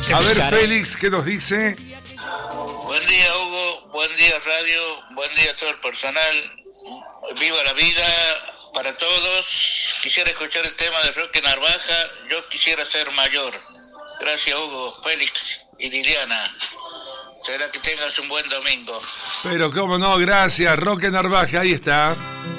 A ver, Félix, ¿qué nos dice? Buen día, Hugo. Buen día, radio. Buen día a todo el personal. Viva la vida para todos. Quisiera escuchar el tema de Roque Narvaja. Yo quisiera ser mayor. Gracias, Hugo, Félix y Liliana. Será que tengas un buen domingo. Pero cómo no, gracias, Roque Narvaja, ahí está.